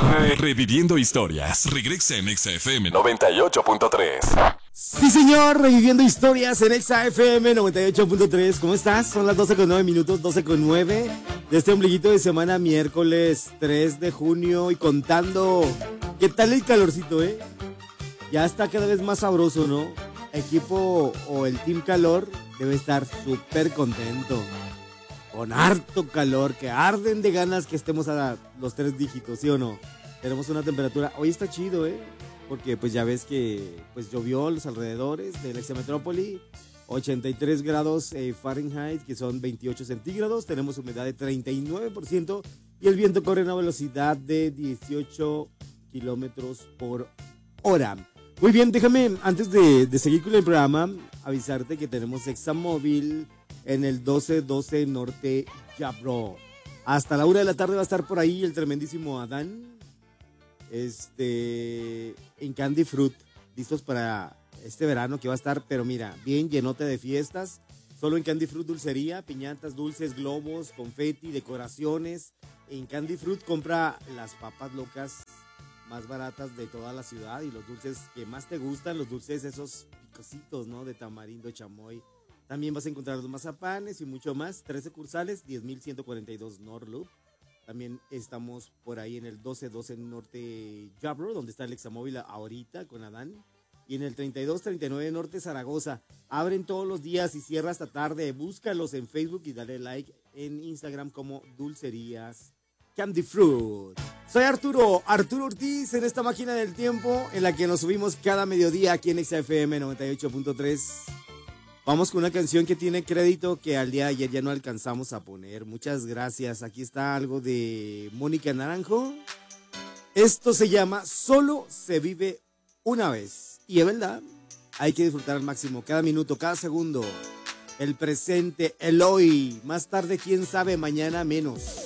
Reviviendo historias. Regresa en Exa FM 98.3. Sí, señor, reviviendo historias en Exa FM 98.3. ¿Cómo estás? Son las 12:09, 12:09 de este ombliguito de semana, miércoles 3 de junio y contando. ¿Qué tal el calorcito, Ya está cada vez más sabroso, ¿no? Equipo o el Team Calor debe estar súper contento. Con harto calor, que arden de ganas que estemos a los 3 dígitos, ¿sí o no? Tenemos una temperatura, hoy está chido, porque pues ya ves que pues llovió los alrededores de la Exametrópoli, 83 grados Fahrenheit, que son 28 centígrados, tenemos humedad de 39% y el viento corre a una velocidad de 18 kilómetros por hora. Muy bien, déjame, antes de seguir con el programa, avisarte que tenemos Examóvil en el 1212 Norte Yabro. Hasta la 1 de la tarde va a estar por ahí el tremendísimo Adán. En Candy Fruit, listos para este verano que va a estar, pero mira, bien llenote de fiestas. Solo en Candy Fruit dulcería, piñatas, dulces, globos, confeti, decoraciones. En Candy Fruit compra las papas locas más baratas de toda la ciudad y los dulces que más te gustan, los dulces esos picositos, ¿no? De tamarindo, chamoy. También vas a encontrar los mazapanes y mucho más. 13 sucursales, 10.142 Norloop. También estamos por ahí en el 1212 Norte Yabro, donde está el Examóvil ahorita con Adán. Y en el 3239 Norte Zaragoza. Abren todos los días y cierra hasta tarde. Búscalos en Facebook y dale like en Instagram como Dulcerías Candy Fruit. Soy Arturo Ortiz en esta máquina del tiempo en la que nos subimos cada mediodía aquí en XFM 98.3. Vamos con una canción que tiene crédito que al día de ayer ya no alcanzamos a poner. Muchas gracias. Aquí está algo de Mónica Naranjo. Esto se llama Solo se vive una vez. Y es verdad, hay que disfrutar al máximo cada minuto, cada segundo. El presente, el hoy. Más tarde, quién sabe, mañana menos.